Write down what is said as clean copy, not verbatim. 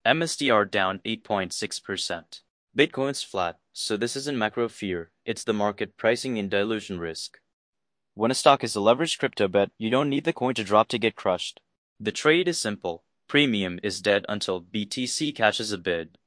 MSTR down 8.6%. Bitcoin's flat, so this isn't macro fear, it's the market pricing in dilution risk. When a stock is a leveraged crypto bet, you don't need the coin to drop to get crushed. The trade is simple. Premium is dead until BTC catches a bid.